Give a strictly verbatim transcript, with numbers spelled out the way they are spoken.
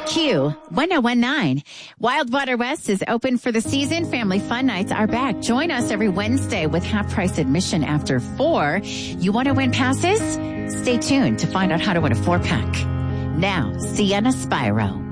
Q one oh one nine. Wildwater West is open for the season. Family fun nights are back. Join us every Wednesday with half price admission after four. You want to win passes? Stay tuned to find out how to win a four pack. Now, Sienna Spyro.